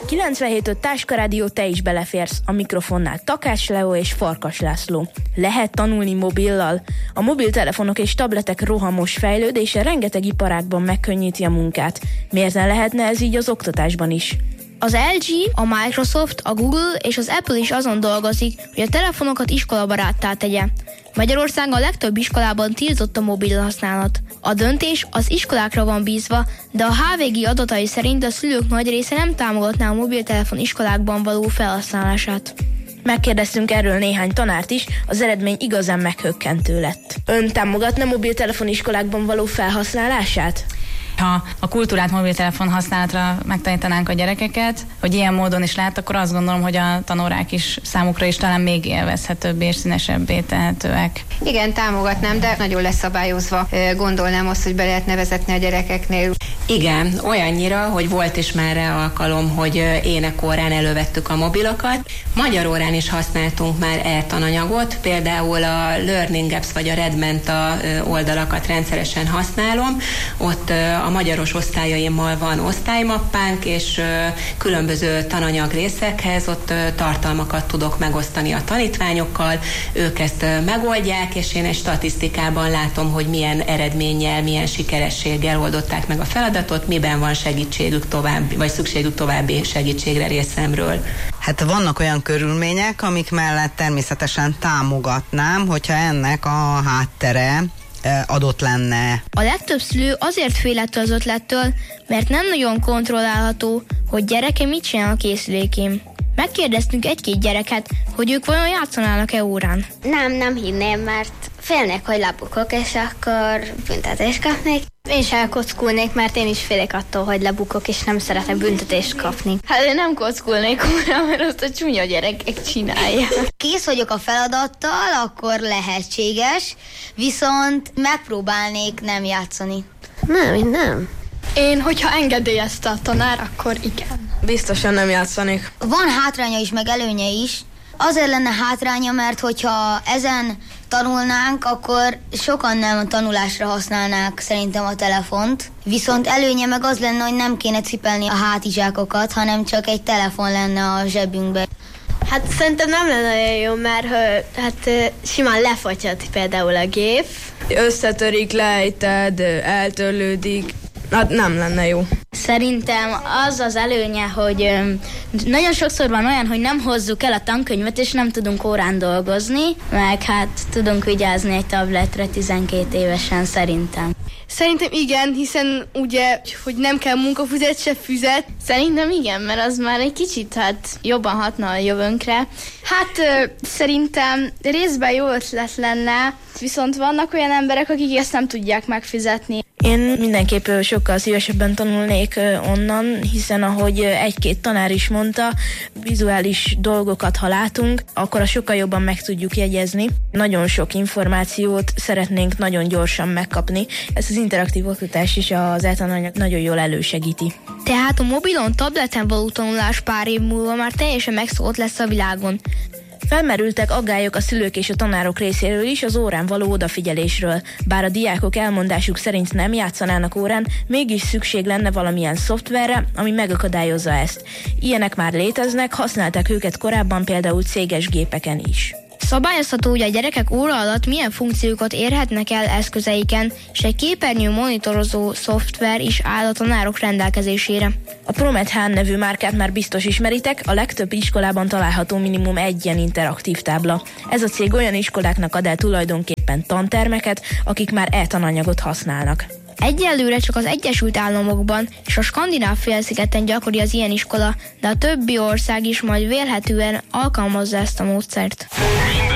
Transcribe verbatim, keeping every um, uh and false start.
kilencvenhét öt Táskarádió, te is beleférsz. A mikrofonnál Takács Leó és Farkas László. Lehet tanulni mobillal? A mobiltelefonok és tabletek rohamos fejlődése rengeteg iparágban megkönnyíti a munkát. Miért ne lehetne ez így az oktatásban is? Az el gé, a Microsoft, a Google és az Apple is azon dolgozik, hogy a telefonokat iskolabaráttá tegye. Magyarországon a legtöbb iskolában tiltott a mobil használat. A döntés az iskolákra van bízva, de a há vé gé adatai szerint a szülők nagy része nem támogatná a mobiltelefon iskolákban való felhasználását. Megkérdeztünk erről néhány tanárt is, az eredmény igazán meghökkentő lett. Ön támogatna mobiltelefon iskolákban való felhasználását? Ha a kultúrát mobiltelefon használatra megtanítanánk a gyerekeket, hogy ilyen módon is lehet, akkor azt gondolom, hogy a tanórák is számukra is talán még élvezhetőbbé és színesebbé tehetőek. Igen, támogatnám, de nagyon leszabályozva gondolnám azt, hogy be lehetne vezetni a gyerekeknél. Igen, olyannyira, hogy volt is már rá alkalom, hogy énekórán elővettük a mobilokat. Magyar órán is használtunk már e-tananyagot, például a Learning Apps vagy a Redmenta oldalakat rendszeresen használom. Ott a magyaros osztályaimmal van osztálymappánk, és különböző tananyag részekhez ott tartalmakat tudok megosztani a tanítványokkal, ők ezt megoldják, és én egy statisztikában látom, hogy milyen eredménnyel, milyen sikerességgel oldották meg a feladatot, miben van segítségük tovább, vagy szükségük további segítségre részemről. Hát vannak olyan körülmények, amik mellett természetesen támogatnám, hogyha ennek a háttere adott lenne. A legtöbb szülő azért fél ettől az ötlettől, mert nem nagyon kontrollálható, hogy gyereke mit csinál a készülékén. Megkérdeztünk egy-két gyereket, hogy ők vajon játszanának-e órán. Nem, nem hinném, mert félnék, hogy lebukok, és akkor büntetést kapnék. Én sem kockulnék, mert én is félek attól, hogy lebukok, és nem szeretek büntetést kapni. Hát én nem kockulnék órán, mert azt a csúnya gyerekek csinálják. Kész vagyok a feladattal, akkor lehetséges, viszont megpróbálnék nem játszani. Nem, én nem. Én, hogyha engedélyezte a tanár, akkor igen. Biztosan nem játszanék. Van hátránya is, meg előnye is. Azért lenne hátránya, mert hogyha ezen tanulnánk, akkor sokan nem a tanulásra használnák szerintem a telefont. Viszont előnye meg az lenne, hogy nem kéne cipelni a hátizsákokat, hanem csak egy telefon lenne a zsebünkben. Hát szerintem nem lenne olyan jó, mert hát simán lefagyhat például a gép. Összetörik, lejted, eltörlődik. Hát nem lenne jó. Szerintem az az előnye, hogy öm, nagyon sokszor van olyan, hogy nem hozzuk el a tankönyvet, és nem tudunk órán dolgozni, meg hát tudunk vigyázni egy tabletre tizenkét évesen szerintem. Szerintem igen, hiszen ugye, hogy nem kell munkafüzet, se füzet. Szerintem igen, mert az már egy kicsit hát jobban hatna a jövőnkre. Hát ö, szerintem részben jó ötlet lenne, viszont vannak olyan emberek, akik ezt nem tudják megfizetni. Én mindenképp sokkal szívesebben tanulnék onnan, hiszen ahogy egy-két tanár is mondta, vizuális dolgokat, ha látunk, akkor azt sokkal jobban meg tudjuk jegyezni. Nagyon sok információt szeretnénk nagyon gyorsan megkapni. Ez az interaktív oktatás is az e-tananyag nagyon jól elősegíti. Tehát a mobilon, tableten való tanulás pár év múlva már teljesen megszokott lesz a világon. Felmerültek aggályok a szülők és a tanárok részéről is az órán való odafigyelésről. Bár a diákok elmondásuk szerint nem játszanának órán, mégis szükség lenne valamilyen szoftverre, ami megakadályozza ezt. Ilyenek már léteznek, használták őket korábban például céges gépeken is. Szabályozható, hogy a gyerekek óra alatt milyen funkciókat érhetnek el eszközeiken, és egy képernyő monitorozó szoftver is áll a tanárok rendelkezésére. A Promethán nevű márkát már biztos ismeritek, a legtöbb iskolában található minimum egy ilyen interaktív tábla. Ez a cég olyan iskoláknak ad el tulajdonképpen tantermeket, akik már e-tananyagot használnak. Egyelőre csak az Egyesült Államokban és a Skandináv félszigeten gyakori az ilyen iskola, de a többi ország is majd vélhetően alkalmazza ezt a módszert.